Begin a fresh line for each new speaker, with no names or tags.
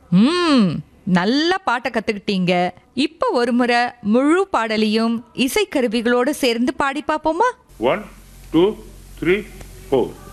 நல்ல பாட்டை கத்துக்கிட்டீங்க. இப்ப ஒரு முறை முழு பாடலையும் இசைக்கருவிகளோட சேர்ந்து பாடி பாப்போமா?
1 2 3 4